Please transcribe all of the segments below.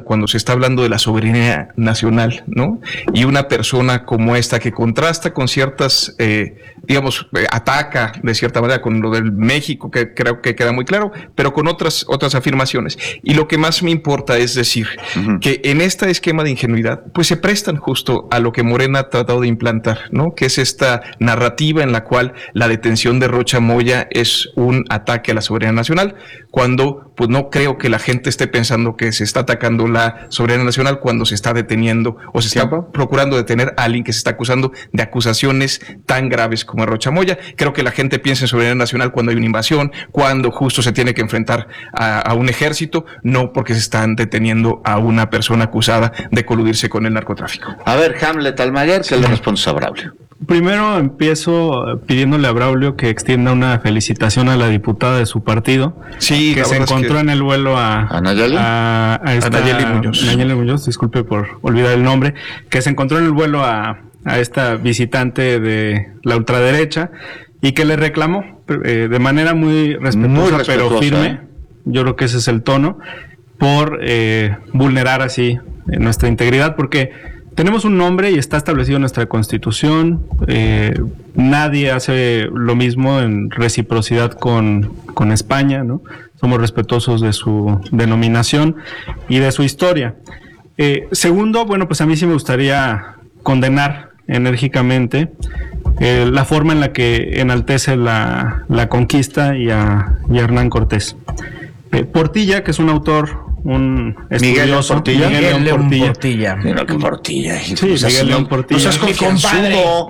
cuando se está hablando de la soberanía nacional, ¿no? Y una persona como esta que contrasta con ciertas, ataca de cierta manera con lo del México, que creo que queda muy claro, pero con otras afirmaciones. Y lo que más me importa es decir que en este esquema de ingenuidad, pues se prestan justo a lo que Morena ha tratado de implantar, ¿no? Que es esta narrativa en la cual la detención de Rocha Moya es un ataque a la soberanía nacional, cuando pues no creo que la gente esté pensando que se está atacando la soberanía nacional cuando se está deteniendo o se está procurando detener a alguien que se está acusando de acusaciones tan graves como Rocha Moya. Creo que la gente piensa en soberanía nacional cuando hay una invasión, cuando justo se tiene que enfrentar a un ejército, no porque se están deteniendo a una persona acusada de coludirse con el narcotráfico. A ver, Hamlet Almaguer, ¿qué le respondes a Braulio? Primero empiezo pidiéndole a Braulio que extienda una felicitación a la diputada de su partido, sí, que se encontró en el vuelo a Nayeli Muñoz. Nayeli Muñoz, disculpe por olvidar el nombre, que se encontró en el vuelo a esta visitante de la ultraderecha y que le reclamó de manera muy respetuosa pero firme, yo creo que ese es el tono, por vulnerar así nuestra integridad, porque tenemos un nombre y está establecido en nuestra Constitución. Nadie hace lo mismo en reciprocidad con España, ¿no? Somos respetuosos de su denominación y de su historia. Segundo, bueno, pues a mí sí me gustaría condenar enérgicamente la forma en la que enaltece la conquista y a Hernán Cortés. Portilla, que es un autor, un estudioso, Miguel León Portilla. Mira que Portilla. Sí, Miguel León Portilla. No seas confianzudo.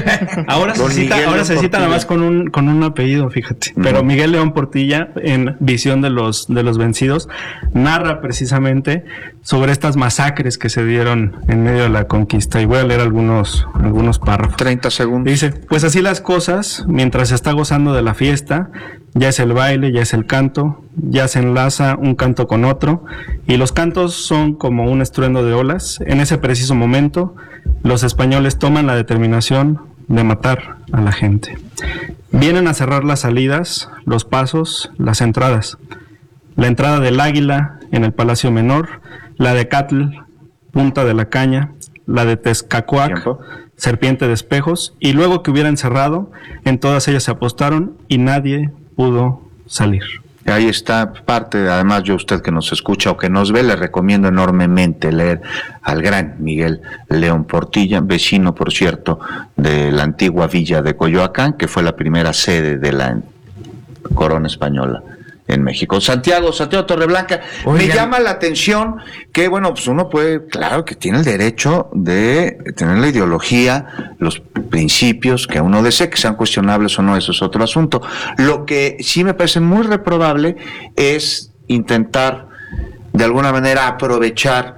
Ahora se cita nada más con un apellido, fíjate. Pero Miguel León Portilla, en Visión de los vencidos, narra precisamente sobre estas masacres que se dieron en medio de la conquista. Y voy a leer algunos párrafos. 30 segundos. Dice, pues así las cosas, mientras se está gozando de la fiesta, ya es el baile, ya es el canto, ya se enlaza un canto con otro, y los cantos son como un estruendo de olas. En ese preciso momento, los españoles toman la determinación de matar a la gente. Vienen a cerrar las salidas, los pasos, las entradas. La entrada del Águila en el Palacio Menor, la de Catl, Punta de la Caña, la de Tezcacuac, Serpiente de Espejos, y luego que hubieran cerrado, en todas ellas se apostaron y nadie pudo salir. Ahí está parte, además yo a usted que nos escucha o que nos ve, le recomiendo enormemente leer al gran Miguel León Portilla, vecino, por cierto, de la antigua villa de Coyoacán, que fue la primera sede de la corona española en México. Santiago Torreblanca, me llama la atención que, bueno, pues uno puede, claro que tiene el derecho de tener la ideología, los principios que uno desee, que sean cuestionables o no, eso es otro asunto. Lo que sí me parece muy reprobable es intentar, de alguna manera, aprovechar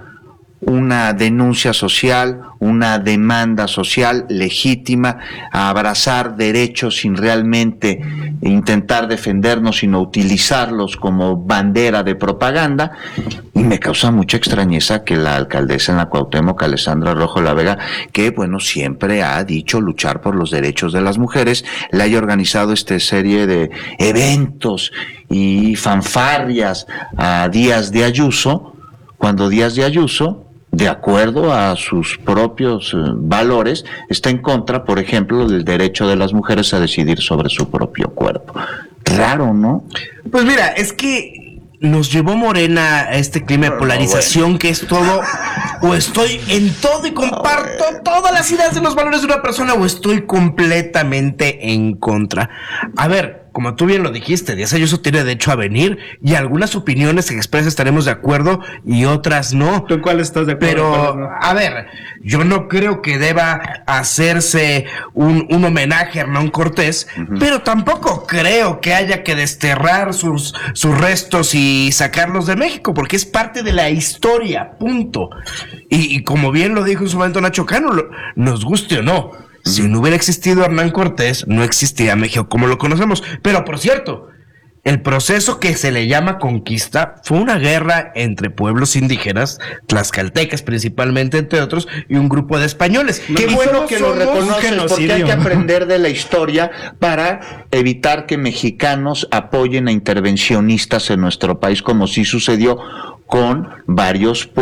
una denuncia social, una demanda social legítima, a abrazar derechos sin realmente intentar defendernos, sino utilizarlos como bandera de propaganda. Y me causa mucha extrañeza que la alcaldesa en la Cuauhtémoc, Alessandra Rojo La Vega, que bueno, siempre ha dicho luchar por los derechos de las mujeres, le haya organizado esta serie de eventos y fanfarrias a Díaz de Ayuso, cuando Díaz de Ayuso, de acuerdo a sus propios valores, está en contra, por ejemplo, del derecho de las mujeres a decidir sobre su propio cuerpo. Raro, ¿no? Pues mira, es que nos llevó Morena a este clima de polarización, que es todo, o estoy en todo y comparto todas las ideas de los valores de una persona, o estoy completamente en contra. A ver, como tú bien lo dijiste, Díaz Ayuso tiene derecho a venir, y algunas opiniones que expresa estaremos de acuerdo y otras no. ¿Tú en cuál estás de acuerdo? Pero, no? A ver, yo no creo que deba hacerse un homenaje a Hernán Cortés, pero tampoco creo que haya que desterrar sus restos y sacarlos de México, porque es parte de la historia, punto. Y como bien lo dijo en su momento Nacho Cano, nos guste o no, si no hubiera existido Hernán Cortés, no existía México como lo conocemos. Pero, por cierto, el proceso que se le llama conquista fue una guerra entre pueblos indígenas, tlaxcaltecas principalmente, entre otros, y un grupo de españoles. Qué bueno que lo reconoces, porque hay que aprender de la historia para evitar que mexicanos apoyen a intervencionistas en nuestro país, como sí sucedió con varios